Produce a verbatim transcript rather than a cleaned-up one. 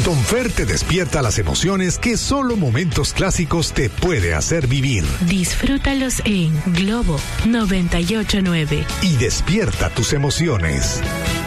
Don Fer te despierta las emociones que solo momentos clásicos te puede hacer vivir. Disfrútalos en Globo noventa y ocho punto nueve. Y despierta tus emociones.